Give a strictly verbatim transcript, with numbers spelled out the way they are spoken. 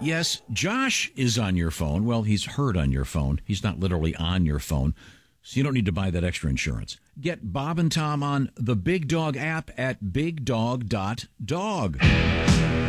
Yes, Josh is on your phone. Well, he's heard on your phone. He's not literally on your phone. So you don't need to buy that extra insurance. Get Bob and Tom on the Big Dog app at big dog dot dog.